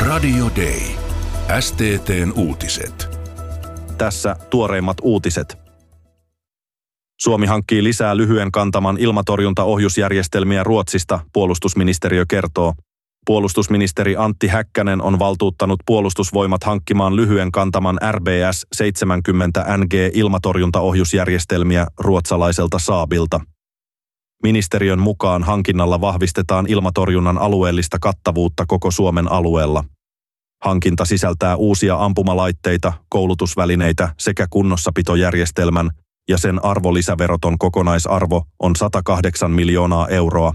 Radio Day. STT:n uutiset. Tässä tuoreimmat uutiset. Suomi hankkii lisää lyhyen kantaman ilmatorjuntaohjusjärjestelmiä Ruotsista, puolustusministeriö kertoo. Puolustusministeri Antti Häkkänen on valtuuttanut puolustusvoimat hankkimaan lyhyen kantaman RBS-70 NG-ilmatorjuntaohjusjärjestelmiä ruotsalaiselta Saabilta. Ministeriön mukaan hankinnalla vahvistetaan ilmatorjunnan alueellista kattavuutta koko Suomen alueella. Hankinta sisältää uusia ampumalaitteita, koulutusvälineitä sekä kunnossapitojärjestelmän, ja sen arvonlisäveroton kokonaisarvo on 108 miljoonaa euroa.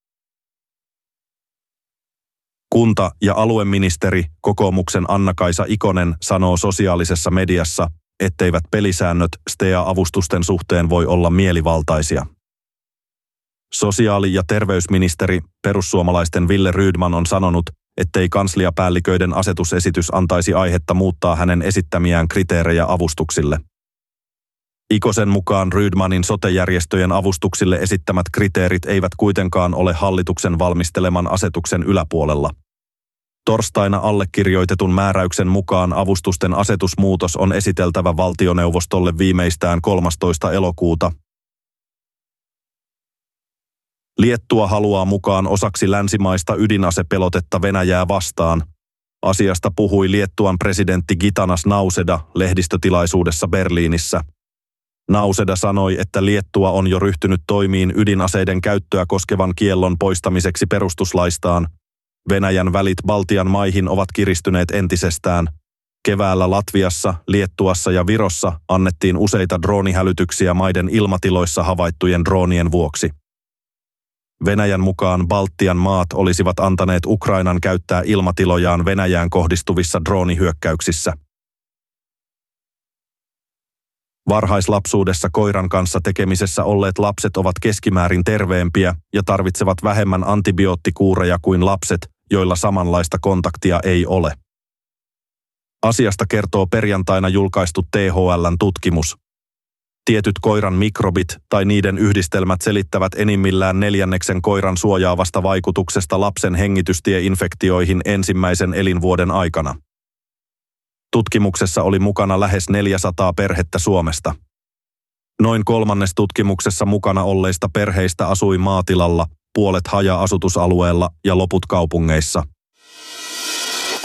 Kunta- ja alueministeri, kokoomuksen Anna-Kaisa Ikonen, sanoo sosiaalisessa mediassa, etteivät pelisäännöt STEA-avustusten suhteen voi olla mielivaltaisia. Sosiaali- ja terveysministeri, perussuomalaisten Wille Rydman on sanonut, ettei kansliapäälliköiden asetusesitys antaisi aihetta muuttaa hänen esittämiään kriteerejä avustuksille. Ikosen mukaan Rydmanin sote-järjestöjen avustuksille esittämät kriteerit eivät kuitenkaan ole hallituksen valmisteleman asetuksen yläpuolella. Torstaina allekirjoitetun määräyksen mukaan avustusten asetusmuutos on esiteltävä valtioneuvostolle viimeistään 13. elokuuta. Liettua haluaa mukaan osaksi länsimaista ydinasepelotetta Venäjää vastaan. Asiasta puhui Liettuan presidentti Gitanas Nauseda lehdistötilaisuudessa Berliinissä. Nauseda sanoi, että Liettua on jo ryhtynyt toimiin ydinaseiden käyttöä koskevan kiellon poistamiseksi perustuslaistaan. Venäjän välit Baltian maihin ovat kiristyneet entisestään. Keväällä Latviassa, Liettuassa ja Virossa annettiin useita droonihälytyksiä maiden ilmatiloissa havaittujen droonien vuoksi. Venäjän mukaan Baltian maat olisivat antaneet Ukrainan käyttää ilmatilojaan Venäjään kohdistuvissa droonihyökkäyksissä. Varhaislapsuudessa koiran kanssa tekemisessä olleet lapset ovat keskimäärin terveempiä ja tarvitsevat vähemmän antibioottikuureja kuin lapset, joilla samanlaista kontaktia ei ole. Asiasta kertoo perjantaina julkaistu THL:n tutkimus. Tietyt koiran mikrobit tai niiden yhdistelmät selittävät enimmillään 1/4 koiran suojaavasta vaikutuksesta lapsen hengitystieinfektioihin ensimmäisen elinvuoden aikana. Tutkimuksessa oli mukana lähes 400 perhettä Suomesta. Noin kolmannes tutkimuksessa mukana olleista perheistä asui maatilalla, puolet haja-asutusalueella ja loput kaupungeissa.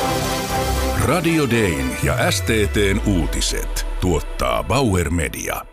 Radio Dayn ja STT:n uutiset tuottaa Bauer Media.